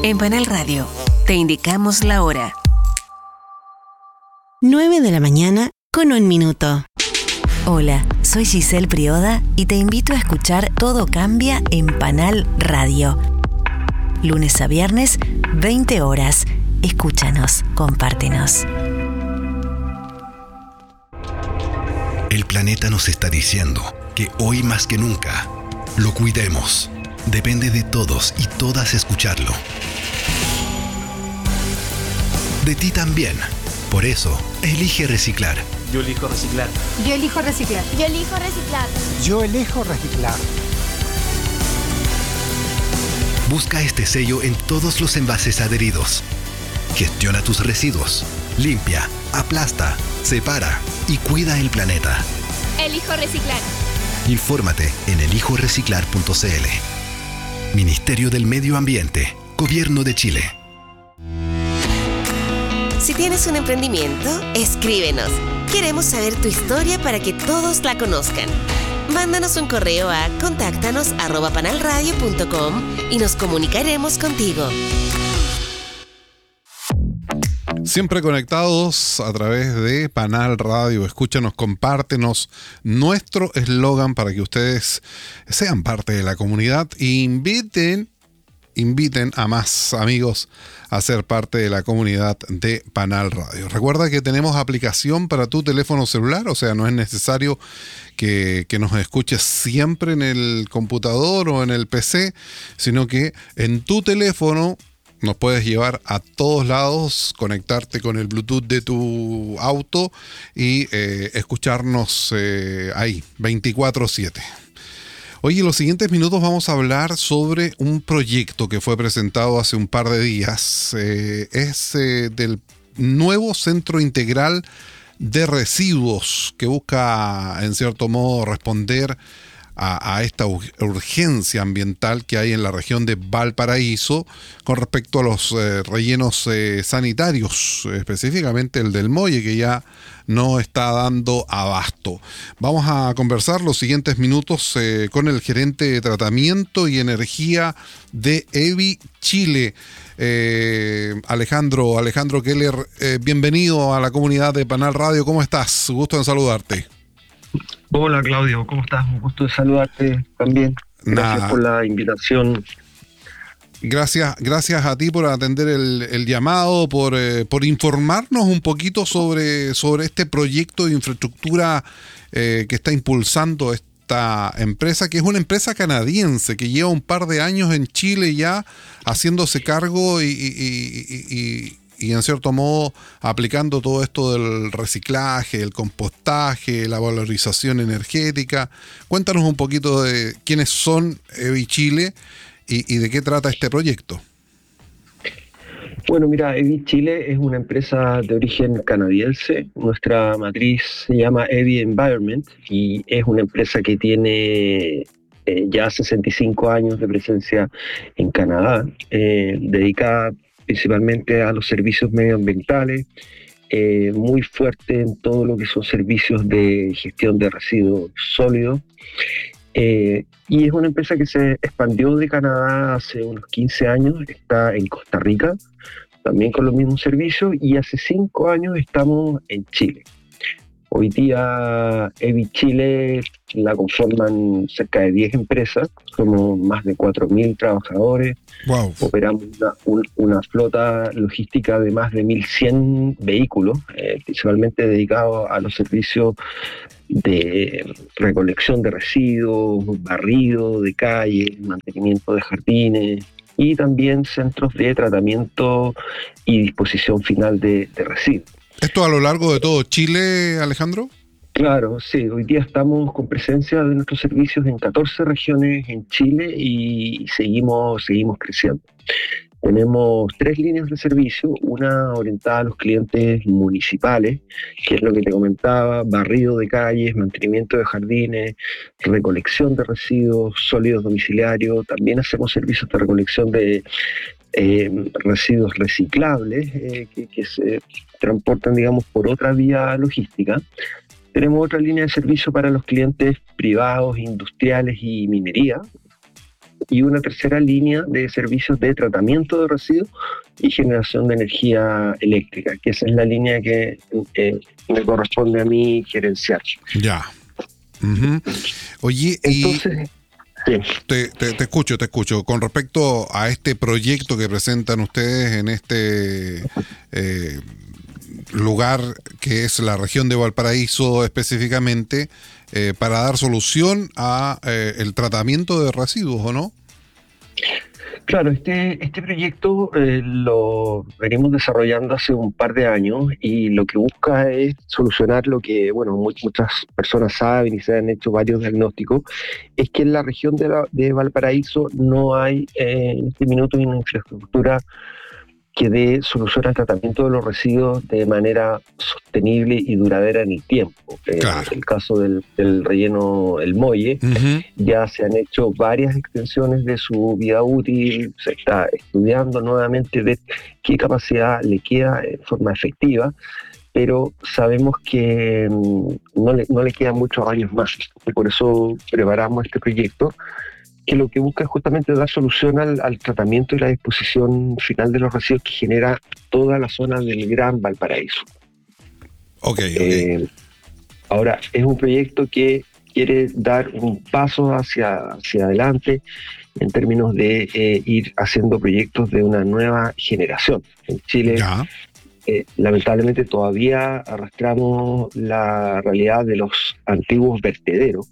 En Panal Radio, te indicamos la hora. 9:01 con 1 minuto. Hola, soy Giselle Prioda y te invito a escuchar Todo Cambia en Panal Radio. Lunes a viernes, 20 horas. Escúchanos, compártenos. El planeta nos está diciendo que hoy más que nunca lo cuidemos. Depende de todos y todas escucharlo. De ti también. Por eso, elige reciclar. Yo elijo reciclar. Yo elijo reciclar. Yo elijo reciclar. Yo elijo reciclar. Busca este sello en todos los envases adheridos. Gestiona tus residuos. Limpia, aplasta, separa y cuida el planeta. Elijo reciclar. Infórmate en elijoreciclar.cl. Ministerio del Medio Ambiente, Gobierno de Chile. Si tienes un emprendimiento, escríbenos. Queremos saber tu historia para que todos la conozcan. Mándanos un correo a contáctanos@panalradio.com y nos comunicaremos contigo. Siempre conectados a través de Panal Radio. Escúchanos, compártenos nuestro eslogan para que ustedes sean parte de la comunidad e inviten a más amigos a ser parte de la comunidad de Panal Radio. Recuerda que tenemos aplicación para tu teléfono celular, o sea, no es necesario que nos escuches siempre en el computador o en el PC, sino que en tu teléfono nos puedes llevar a todos lados, conectarte con el Bluetooth de tu auto y escucharnos ahí, 24/7. Oye, en los siguientes minutos vamos a hablar sobre un proyecto que fue presentado hace un par de días. Es del nuevo Centro Integral de Residuos que busca, en cierto modo, responder a esta urgencia ambiental que hay en la región de Valparaíso con respecto a los rellenos sanitarios, específicamente el del Molle, que ya no está dando abasto. Vamos a conversar los siguientes minutos con el gerente de tratamiento y energía de EVI Chile, Alejandro Keller. Bienvenido a la comunidad de Panal Radio. ¿Cómo estás? Gusto en saludarte. Hola Claudio, ¿cómo estás? Un gusto de saludarte también. Gracias por la invitación. Gracias a ti por atender el llamado, por informarnos un poquito sobre este proyecto de infraestructura que está impulsando esta empresa, que es una empresa canadiense que lleva un par de años en Chile ya haciéndose cargo y en cierto modo aplicando todo esto del reciclaje, el compostaje, la valorización energética. Cuéntanos un poquito de quiénes son EVI Chile y de qué trata este proyecto. Bueno, mira, EVI Chile es una empresa de origen canadiense. Nuestra matriz se llama EVI Environment y es una empresa que tiene ya 65 años de presencia en Canadá, dedicada principalmente a los servicios medioambientales, muy fuerte en todo lo que son servicios de gestión de residuos sólidos. Y es una empresa que se expandió de Canadá hace unos 15 años, está en Costa Rica, también con los mismos servicios, y hace 5 años estamos en Chile. Hoy día EVI Chile la conforman cerca de 10 empresas, somos más de 4.000 trabajadores. Wow. Operamos una flota logística de más de 1.100 vehículos, principalmente dedicados a los servicios de recolección de residuos, barrido de calles, mantenimiento de jardines y también centros de tratamiento y disposición final de residuos. ¿Esto a lo largo de todo Chile, Alejandro? Claro, sí. Hoy día estamos con presencia de nuestros servicios en 14 regiones en Chile y seguimos creciendo. Tenemos 3 líneas de servicio, una orientada a los clientes municipales, que es lo que te comentaba, barrido de calles, mantenimiento de jardines, recolección de residuos sólidos domiciliarios. También hacemos servicios de recolección de residuos reciclables que se transportan, digamos, por otra vía logística. Tenemos otra línea de servicio para los clientes privados, industriales y minería. y una tercera línea de servicios de tratamiento de residuos y generación de energía eléctrica, que esa es la línea que me corresponde a mí gerenciar. Ya. Uh-huh. Oye, entonces, sí. Te escucho. Con respecto a este proyecto que presentan ustedes en este lugar que es la región de Valparaíso específicamente, para dar solución a el tratamiento de residuos, ¿o no? Claro, este proyecto lo venimos desarrollando hace un par de años y lo que busca es solucionar lo que, muchas personas saben y se han hecho varios diagnósticos, es que en la región de Valparaíso no hay en este minuto una infraestructura que dé solución al tratamiento de los residuos de manera sostenible y duradera en el tiempo. Claro. En el caso del relleno El Molle, uh-huh, ya se han hecho varias extensiones de su vida útil, se está estudiando nuevamente ver qué capacidad le queda en forma efectiva, pero sabemos que no le quedan muchos años más, y por eso preparamos este proyecto, que lo que busca es justamente dar solución al tratamiento y la disposición final de los residuos que genera toda la zona del Gran Valparaíso. Okay. Ahora, es un proyecto que quiere dar un paso hacia adelante en términos de ir haciendo proyectos de una nueva generación. En Chile, lamentablemente, todavía arrastramos la realidad de los antiguos vertederos.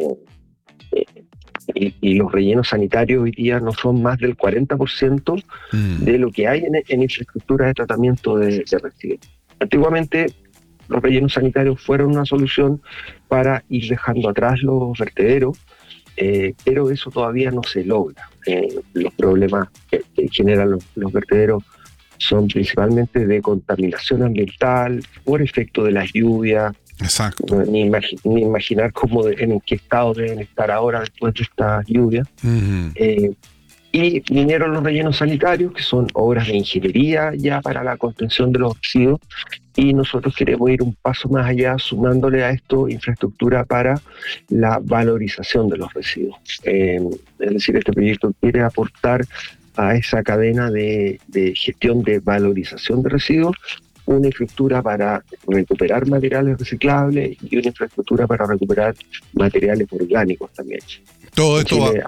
Y los rellenos sanitarios hoy día no son más del 40% de lo que hay en infraestructura de tratamiento de residuos. Antiguamente, los rellenos sanitarios fueron una solución para ir dejando atrás los vertederos, pero eso todavía no se logra. Los problemas que generan los vertederos son principalmente de contaminación ambiental por efecto de las lluvias. Exacto. Ni imaginar en qué estado deben estar ahora después de esta lluvia. Uh-huh. Y vinieron los rellenos sanitarios, que son obras de ingeniería ya para la contención de los residuos, y nosotros queremos ir un paso más allá, sumándole a esto infraestructura para la valorización de los residuos. Es decir, este proyecto quiere aportar a esa cadena de gestión de valorización de residuos una infraestructura para recuperar materiales reciclables y una infraestructura para recuperar materiales orgánicos también. Todo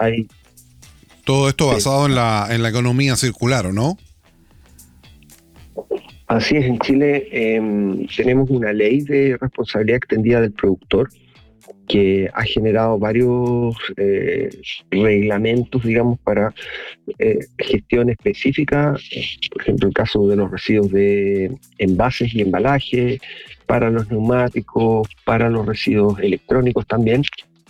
esto basado en la economía circular, ¿o no? Así es, en Chile tenemos una ley de responsabilidad extendida del productor que ha generado varios reglamentos, digamos, para gestión específica, por ejemplo, el caso de los residuos de envases y embalaje, para los neumáticos, para los residuos electrónicos también,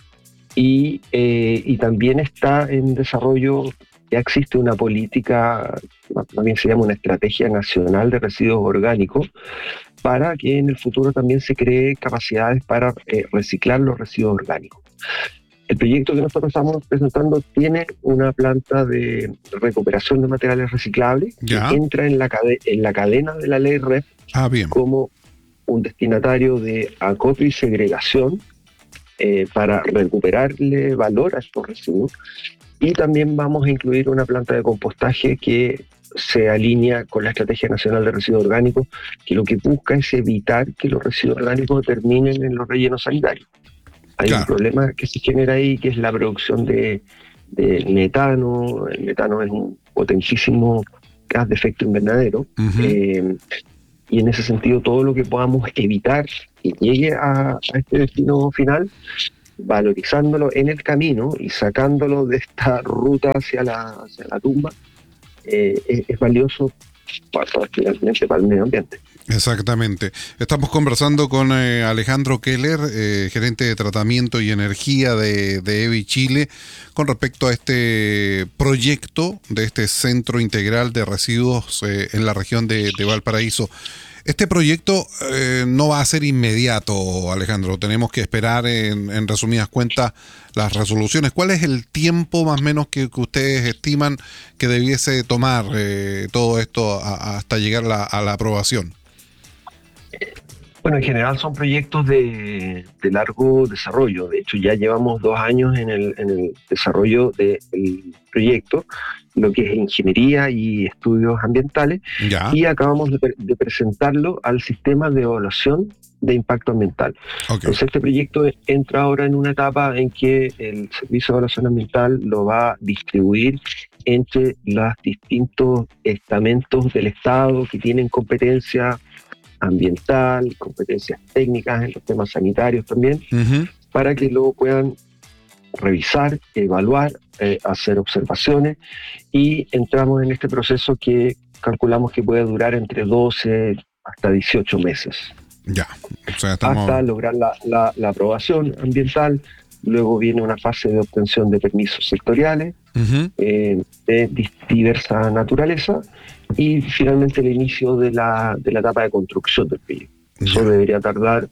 y también está en desarrollo, ya existe una política, también se llama una estrategia nacional de residuos orgánicos, para que en el futuro también se cree capacidades para reciclar los residuos orgánicos. El proyecto que nosotros estamos presentando tiene una planta de recuperación de materiales reciclables que entra en la cadena de la ley REP como un destinatario de acopio y segregación para recuperarle valor a estos residuos. Y también vamos a incluir una planta de compostaje que se alinea con la Estrategia Nacional de Residuos Orgánicos, que lo que busca es evitar que los residuos orgánicos terminen en los rellenos sanitarios. Hay un problema que se genera ahí, que es la producción de metano. El metano es un potentísimo gas de efecto invernadero. Uh-huh. Y en ese sentido, todo lo que podamos evitar que llegue a este destino final, valorizándolo en el camino y sacándolo de esta ruta hacia la tumba, es valioso finalmente para el medio ambiente. Exactamente. Estamos conversando con Alejandro Keller, gerente de tratamiento y energía de EVI Chile, con respecto a este proyecto de este centro integral de residuos en la región de Valparaíso. Este proyecto no va a ser inmediato, Alejandro. Tenemos que esperar, en resumidas cuentas, las resoluciones. ¿Cuál es el tiempo más o menos que ustedes estiman que debiese tomar todo esto hasta llegar a la aprobación? Bueno, en general son proyectos de largo desarrollo. De hecho, ya llevamos 2 años en el desarrollo del proyecto, lo que es ingeniería y estudios ambientales, Ya. y acabamos de presentarlo al sistema de evaluación de impacto ambiental. Ok. Entonces, este proyecto entra ahora en una etapa en que el Servicio de Evaluación Ambiental lo va a distribuir entre los distintos estamentos del Estado que tienen competencia ambiental, competencias técnicas en los temas sanitarios también, Ujú. para que luego puedan revisar, evaluar, hacer observaciones, y entramos en este proceso que calculamos que puede durar entre 12 hasta 18 meses, Ya. O sea, estamos... hasta lograr la aprobación ambiental. Luego viene una fase de obtención de permisos sectoriales Ujú. de diversa naturaleza, y finalmente el inicio de la etapa de construcción del proyecto. Eso Ya. debería tardar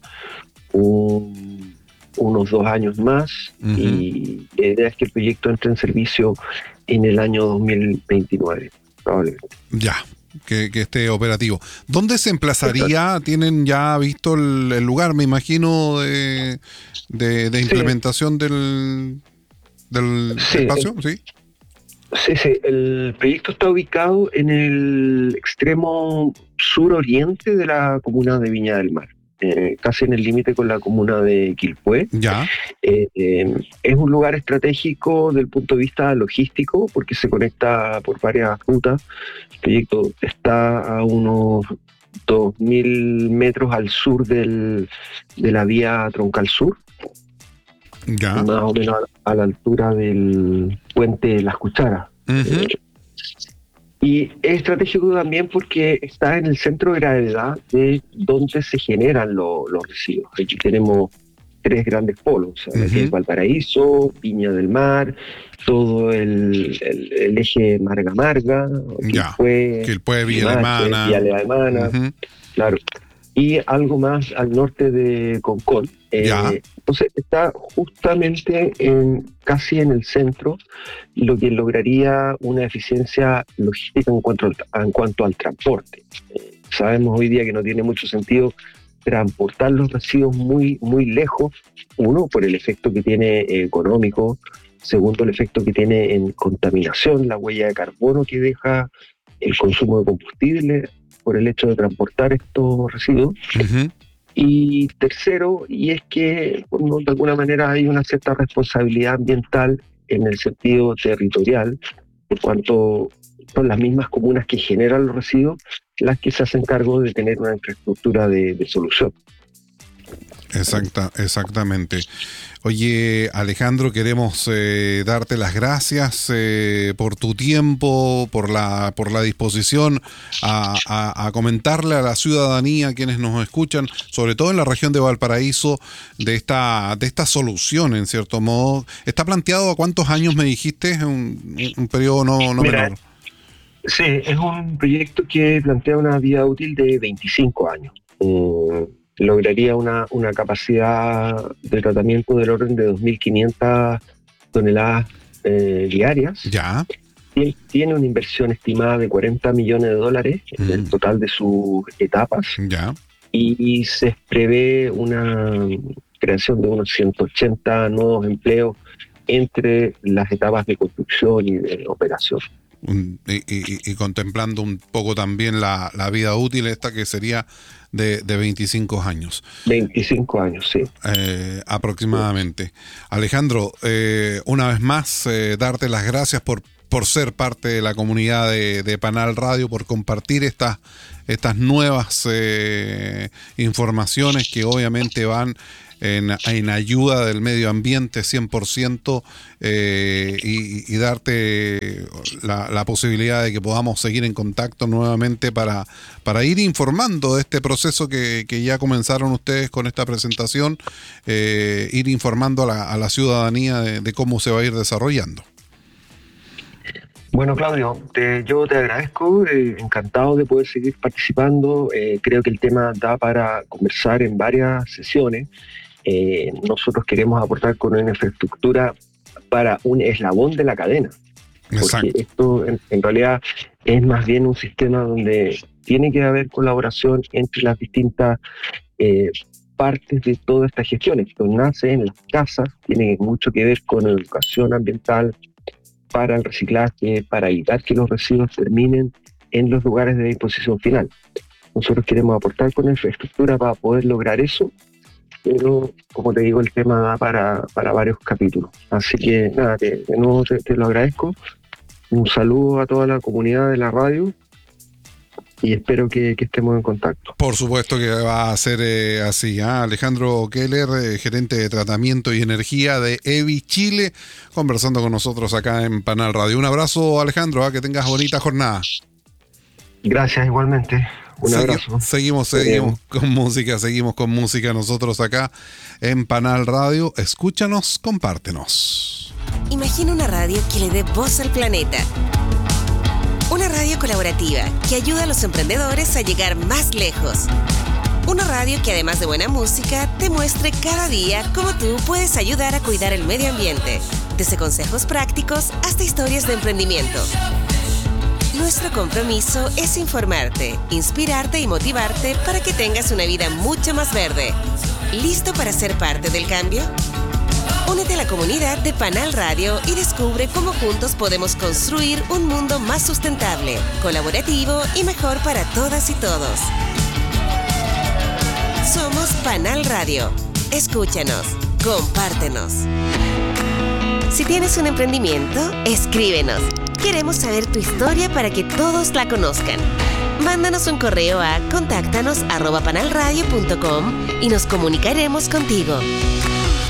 unos 2 años más, Ujú. y la idea es que el proyecto entre en servicio en el año 2029, probablemente. Ya, que esté operativo. ¿Dónde se emplazaría? ¿Tienen ya visto el lugar, me imagino, de implementación del Sí, espacio? Sí. Sí, el proyecto está ubicado en el extremo suroriente de la comuna de Viña del Mar, casi en el límite con la comuna de Quilpué. Ya. Es un lugar estratégico desde el punto de vista logístico porque se conecta por varias rutas. El proyecto está a unos 2.000 metros al sur de la vía Troncal Sur, Ya. más o menos a la altura del puente Las Cucharas. Ujú. Y es estratégico también porque está en el centro de gravedad de donde se generan los residuos. Aquí tenemos 3 grandes polos, o sea, Ujú. Valparaíso, Viña del Mar, todo el eje Marga-Marga, Ya. Quilpué, Villa Alemana. Villa Alemana, Ujú. claro, y algo más al norte de Concón. Ya. Entonces está justamente casi en el centro, lo que lograría una eficiencia logística en cuanto al transporte. Sabemos hoy día que no tiene mucho sentido transportar los residuos muy, muy lejos, uno, por el efecto que tiene económico, segundo, el efecto que tiene en contaminación, la huella de carbono que deja el consumo de combustible por el hecho de transportar estos residuos. Ujú. Y tercero, y es que bueno, de alguna manera hay una cierta responsabilidad ambiental en el sentido territorial, por cuanto son las mismas comunas que generan los residuos las que se hacen cargo de tener una infraestructura de solución. Exactamente. Oye, Alejandro, queremos darte las gracias por tu tiempo, por la disposición a comentarle a la ciudadanía, quienes nos escuchan, sobre todo en la región de Valparaíso, de esta solución, en cierto modo. ¿Está planteado a cuántos años, me dijiste? Un periodo no Mira, menor. Sí, es un proyecto que plantea una vida útil de 25 años. Lograría una capacidad de tratamiento del orden de 2.500 toneladas diarias. Ya. Tiene una inversión estimada de $40 millones en el total de sus etapas, Ya. y se prevé una creación de unos 180 nuevos empleos entre las etapas de construcción y de operación. Y contemplando un poco también la vida útil esta, que sería de 25 años. 25 años, sí. Aproximadamente. Alejandro, una vez más, darte las gracias por ser parte de la comunidad de Panal Radio, por compartir estas nuevas informaciones que obviamente van en ayuda del medio ambiente 100%, y darte la posibilidad de que podamos seguir en contacto nuevamente para ir informando de este proceso que ya comenzaron ustedes con esta presentación, ir informando a la ciudadanía de cómo se va a ir desarrollando. Bueno, Claudio, yo te agradezco, encantado de poder seguir participando. Creo que el tema da para conversar en varias sesiones. Nosotros queremos aportar con una infraestructura para un eslabón de la cadena. Porque esto en realidad es más bien un sistema donde tiene que haber colaboración entre las distintas partes de toda esta gestión. Esto nace en las casas, tiene mucho que ver con educación ambiental para el reciclaje, para evitar que los residuos terminen en los lugares de disposición final. Nosotros queremos aportar con infraestructura para poder lograr eso, pero como te digo, el tema da para varios capítulos. Así que nada, de nuevo te lo agradezco. Un saludo a toda la comunidad de la radio y espero que estemos en contacto. Por supuesto que va a ser así. Alejandro Keller, gerente de tratamiento y energía de EVI Chile, conversando con nosotros acá en Panal Radio. Un abrazo, Alejandro, que tengas bonita jornada. Gracias, igualmente. Un abrazo. Seguimos con música nosotros acá en Panal Radio. Escúchanos, compártenos. Imagina una radio que le dé voz al planeta. Una radio colaborativa que ayuda a los emprendedores a llegar más lejos. Una radio que además de buena música te muestre cada día cómo tú puedes ayudar a cuidar el medio ambiente. Desde consejos prácticos hasta historias de emprendimiento. Nuestro compromiso es informarte, inspirarte y motivarte para que tengas una vida mucho más verde. ¿Listo para ser parte del cambio? Únete a la comunidad de Panal Radio y descubre cómo juntos podemos construir un mundo más sustentable, colaborativo y mejor para todas y todos. Somos Panal Radio. Escúchanos, compártenos. Si tienes un emprendimiento, escríbenos. Queremos saber tu historia para que todos la conozcan. Mándanos un correo a contáctanos@panalradio.com y nos comunicaremos contigo.